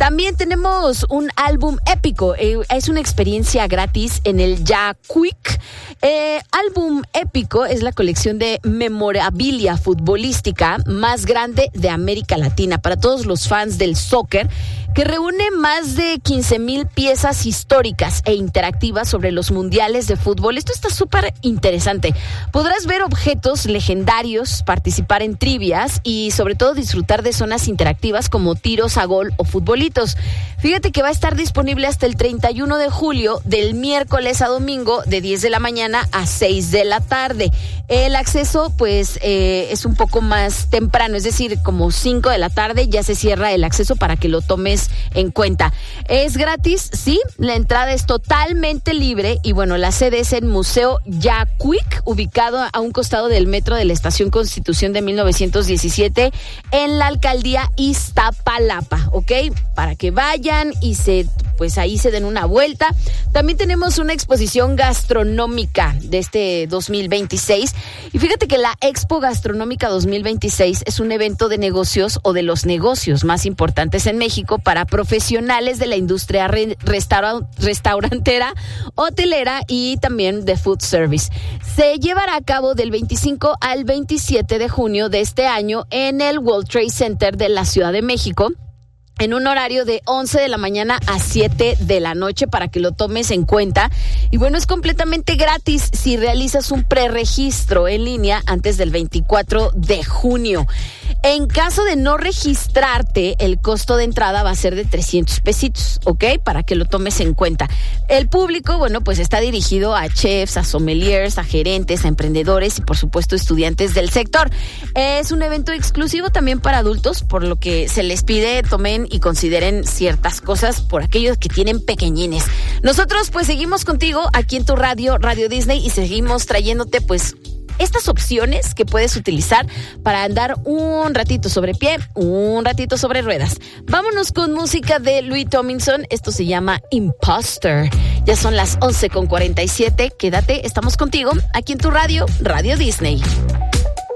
También tenemos un álbum épico. Es una experiencia gratis en el Ya Quick. Álbum épico es la colección de memorabilia futbolística más grande de América Latina para todos los fans del soccer, que reúne más de 15,000 piezas históricas e interactivas sobre los mundiales de fútbol. Esto está súper interesante. Podrás ver objetos legendarios, participar en trivias y sobre todo disfrutar de zonas interactivas como tiros a gol o futbolitos. Fíjate que va a estar disponible hasta el 31 de julio, del miércoles a domingo, de 10 de la mañana a 6 de la tarde. El acceso, pues, es un poco más temprano, es decir, como 5 de la tarde ya se cierra el acceso para que lo tomes en cuenta. Es gratis, sí, la entrada es totalmente libre y bueno, la sede es en Museo Ya Quick, ubicado a un costado del metro de la Estación Constitución de 1917 en la alcaldía Iztapalapa, ¿ok? Para que vayan y ahí se den una vuelta. También tenemos una exposición gastronómica de este 2026 y fíjate que la Expo Gastronómica 2026 es un evento de negocios o de los negocios más importantes en México para profesionales de la industria restaurantera, hotelera y también de food service. Se llevará a cabo del 25 al 27 de junio de este año en el World Trade Center de la Ciudad de México, en un horario de 11 de la mañana a 7 de la noche para que lo tomes en cuenta. Y bueno, es completamente gratis si realizas un preregistro en línea antes del 24 de junio. En caso de no registrarte, el costo de entrada va a ser de 300 pesitos, ¿ok? Para que lo tomes en cuenta. El público, bueno, pues está dirigido a chefs, a sommeliers, a gerentes, a emprendedores y por supuesto estudiantes del sector. Es un evento exclusivo también para adultos, por lo que se les pide tomen y consideren ciertas cosas por aquellos que tienen pequeñines. Nosotros pues seguimos contigo aquí en tu radio, Radio Disney, y seguimos trayéndote pues estas opciones que puedes utilizar para andar un ratito sobre pie, un ratito sobre ruedas. Vámonos con música de Louis Tomlinson. Esto se llama Imposter. Ya son las 11:47. Quédate, estamos contigo aquí en tu radio, Radio Disney.